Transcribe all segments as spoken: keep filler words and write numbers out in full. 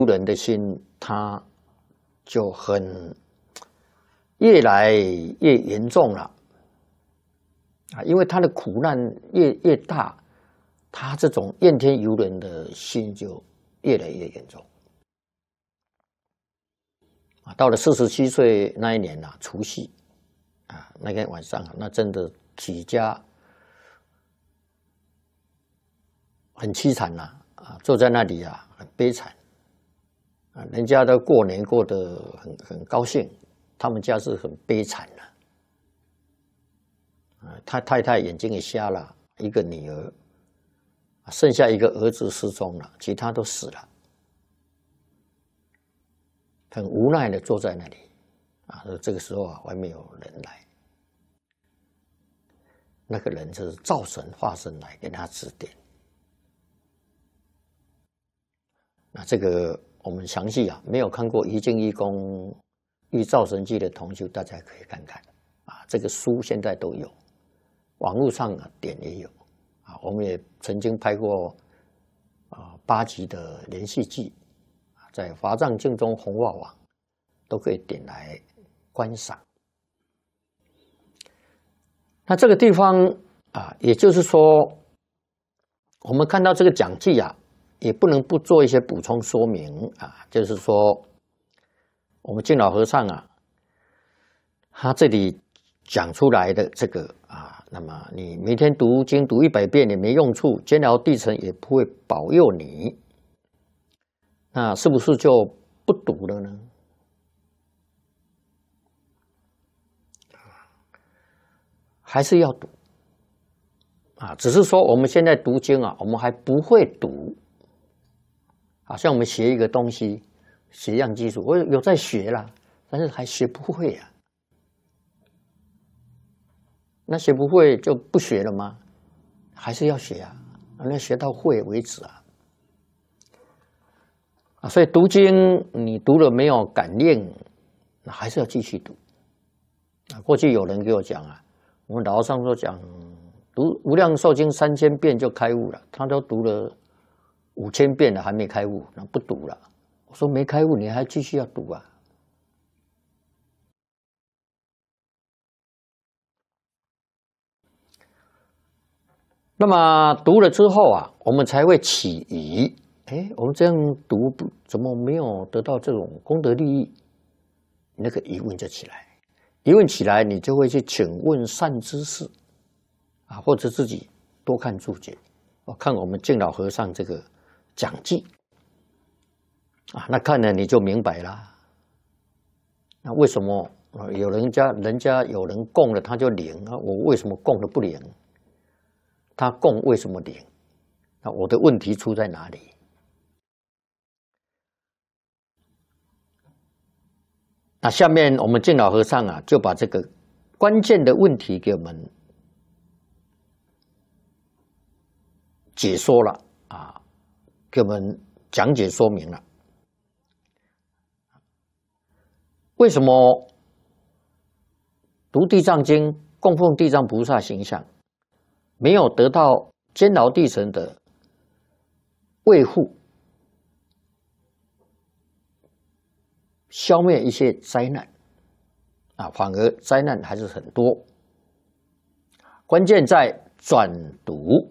人的心，他就很越来越严重了啊，因为他的苦难越越大，他这种怨天尤人的心就越来越严重啊。到了四十七岁那一年啊，除夕啊，那天晚上啊，那真的体家很凄惨呐啊，坐在那里啊，很悲惨。啊，人家都过年过得很很高兴，他们家是很悲惨的。啊，他太太眼睛也瞎了，一个女儿，剩下一个儿子失踪了，其他都死了，很无奈的坐在那里。啊，这个时候啊，还没有人来，那个人就是灶神化身来给他指点。那这个。我们详细啊，没有看过《一境一功遇灶神记》的同学，大家可以看看啊。这个书现在都有，网络上啊点也有啊。我们也曾经拍过啊八集的连续剧，在华藏镜中红画网都可以点来观赏。那这个地方啊，也就是说，我们看到这个讲记啊。也不能不做一些补充说明啊，就是说，我们净老和尚啊，他这里讲出来的这个啊，那么你每天读经读一百遍也没用处，监牢地层也不会保佑你，那是不是就不读了呢？还是要读啊？只是说我们现在读经啊，我们还不会读。好像我们学一个东西，学一样技术，我有在学啦，但是还学不会啊。那学不会就不学了吗？还是要学啊，那学到会为止啊。啊，所以读经你读了没有感应，那还是要继续读。啊，过去有人给我讲啊，我们老和尚说讲读《无量寿经》三千遍就开悟了，他都读了。五千遍了还没开悟，那不读了。我说没开悟，你还继续要读啊？那么读了之后啊，我们才会起疑。哎，我们这样读不怎么没有得到这种功德利益？那个疑问就起来，疑问起来，你就会去请问善知识啊，或者自己多看注解。我看我们净老和尚这个。讲记啊，那看了你就明白了。那为什么有人家人家有人供了他就灵啊？我为什么供的不灵？他供为什么灵？那我的问题出在哪里？那下面我们净老和尚啊，就把这个关键的问题给我们解说了啊。给我们讲解说明了，为什么读《地藏经》供奉地藏菩萨形象，没有得到监牢地层的维护，消灭一些灾难啊，反而灾难还是很多。关键在转读。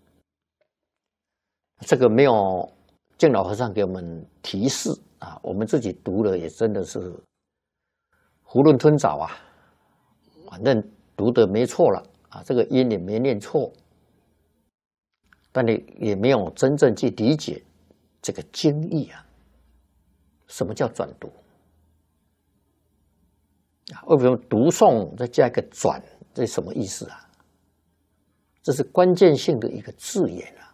这个没有净老和尚给我们提示啊，我们自己读了也真的是囫囵吞枣啊，反正读的没错了啊，这个音也没念错，但你也没有真正去理解这个经义啊。什么叫转读？为什么读诵再加一个转？这是什么意思啊？这是关键性的一个字眼啊。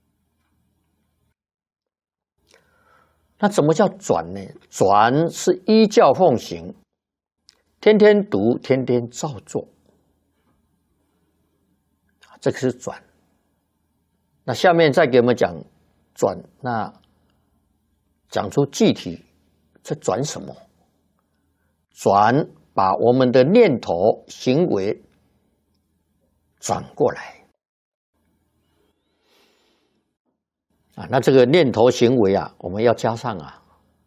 那怎么叫转呢？转是依教奉行，天天读，天天照做，这个是转。那下面再给我们讲转，那讲出具体这转什么？转把我们的念头、行为转过来啊。那这个念头、行为啊，我们要加上啊